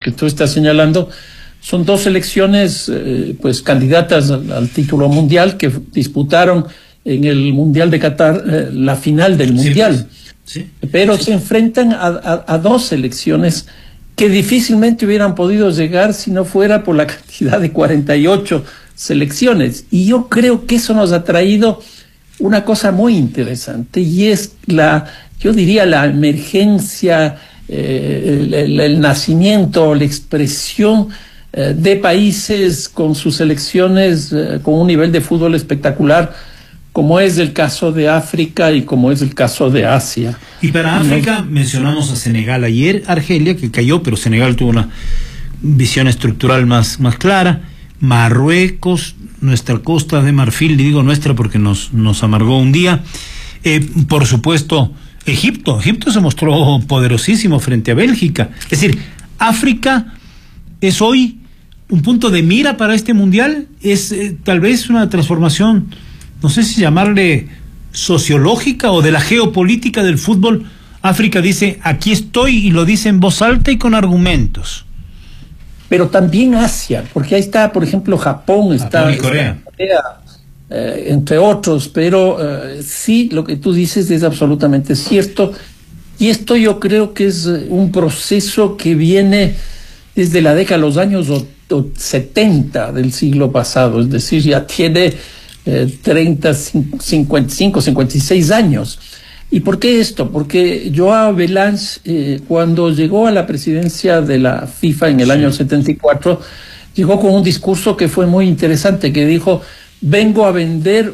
que tú estás señalando, son dos selecciones pues candidatas al título mundial que disputaron en el Mundial de Qatar la final del Mundial. Sí. Pero se enfrentan a dos selecciones que difícilmente hubieran podido llegar si no fuera por la cantidad de 48 selecciones. Y yo creo que eso nos ha traído una cosa muy interesante, y es yo diría la emergencia, el nacimiento, la expresión de países con sus selecciones con un nivel de fútbol espectacular, como es el caso de África y como es el caso de Asia. Y para África mencionamos a Senegal ayer, Argelia que cayó, pero Senegal tuvo una visión estructural más clara. Marruecos, nuestra Costa de Marfil, digo nuestra porque nos amargó un día. Por supuesto, Egipto se mostró poderosísimo frente a Bélgica. Es decir, África es hoy un punto de mira para este mundial, es tal vez una transformación, no sé si llamarle sociológica o de la geopolítica del fútbol. África dice, aquí estoy, y lo dice en voz alta y con argumentos. Pero también Asia, porque ahí está, por ejemplo, Japón, está Corea, entre otros, pero sí, lo que tú dices es absolutamente cierto, y esto yo creo que es un proceso que viene desde la década de los años 70 del siglo pasado, es decir, ya tiene 30, 55, 56 años. ¿Y por qué esto? Porque Joao Belange, cuando llegó a la presidencia de la FIFA en el año 74, llegó con un discurso que fue muy interesante, que dijo: vengo a vender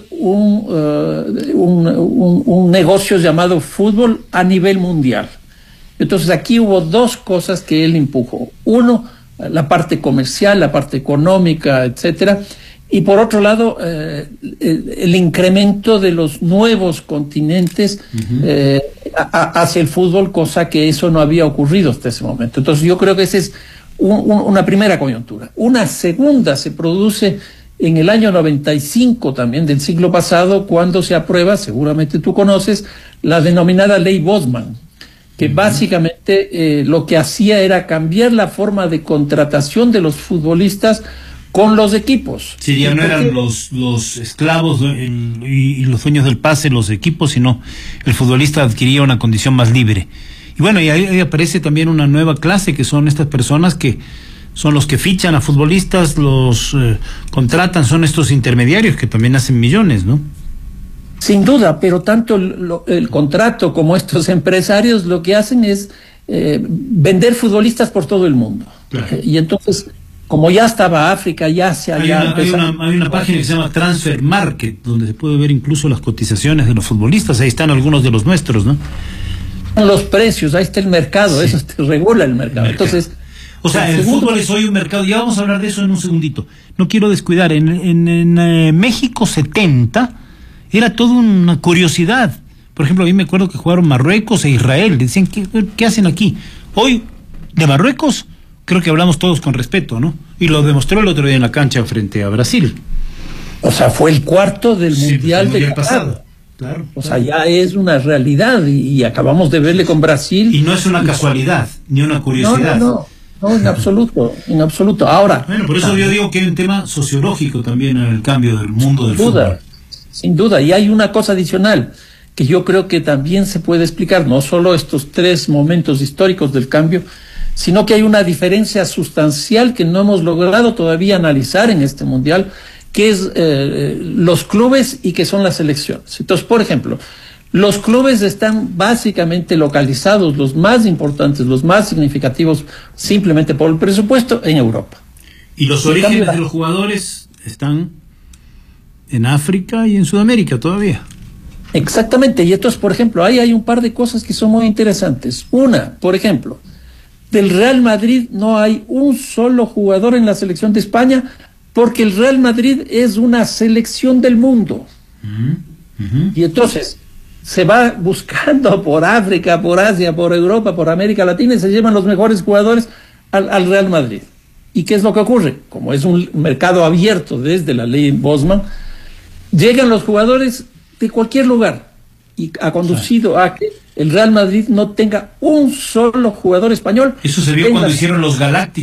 un negocio llamado fútbol a nivel mundial. Entonces aquí hubo dos cosas que él empujó. Uno, la parte comercial, la parte económica, etcétera. Y por otro lado, el incremento de los nuevos continentes hacia el fútbol, cosa que eso no había ocurrido hasta ese momento. Entonces yo creo que esa es una primera coyuntura. Una segunda se produce en el año 95 también del siglo pasado, cuando se aprueba, seguramente tú conoces, la denominada Ley Bosman, que básicamente lo que hacía era cambiar la forma de contratación de los futbolistas con los equipos. Sí, ya no eran los esclavos y los dueños del pase, los equipos, sino el futbolista adquiría una condición más libre. Y bueno, y ahí aparece también una nueva clase, que son estas personas que son los que fichan a futbolistas, los contratan, son estos intermediarios que también hacen millones, ¿no? Sin duda, pero tanto el contrato como estos empresarios lo que hacen es vender futbolistas por todo el mundo. Claro. Y entonces, como ya estaba África, hay una página que se llama Transfer Market, donde se puede ver incluso las cotizaciones de los futbolistas. Ahí están algunos de los nuestros, ¿no? Los precios, ahí está el mercado, sí. Eso te regula el mercado. Entonces, o sea, el fútbol es hoy un mercado. Ya vamos a hablar de eso en un segundito. No quiero descuidar. En México 70 era toda una curiosidad. Por ejemplo, a mí me acuerdo que jugaron Marruecos e Israel. Decían, ¿qué hacen aquí? Hoy, de Marruecos, creo que hablamos todos con respeto, ¿no? Y lo demostró el otro día en la cancha frente a Brasil. O sea, fue el cuarto del Mundial de Qatar. Pasado. Claro, o sea, ya es una realidad, y acabamos de verle con Brasil. Y no es una casualidad, ni una curiosidad. No, en absoluto. Ahora. Bueno, por eso yo digo que hay un tema sociológico también en el cambio del mundo del fútbol. Sin duda, y hay una cosa adicional que yo creo que también se puede explicar, no solo estos tres momentos históricos del cambio, sino que hay una diferencia sustancial que no hemos logrado todavía analizar en este mundial, que es los clubes y que son las selecciones. Entonces, por ejemplo, los clubes están básicamente localizados, los más importantes, los más significativos, simplemente por el presupuesto, en Europa. Y los orígenes de los jugadores están en África y en Sudamérica todavía. Exactamente, y entonces, por ejemplo, ahí hay un par de cosas que son muy interesantes. Una, por ejemplo, del Real Madrid no hay un solo jugador en la selección de España, porque el Real Madrid es una selección del mundo. Y entonces se va buscando por África, por Asia, por Europa, por América Latina, y se llevan los mejores jugadores al Real Madrid. ¿Y qué es lo que ocurre? Como es un mercado abierto desde la ley Bosman, llegan los jugadores de cualquier lugar, y ha conducido a que el Real Madrid no tenga un solo jugador español. Eso se vio cuando hicieron los Galácticos.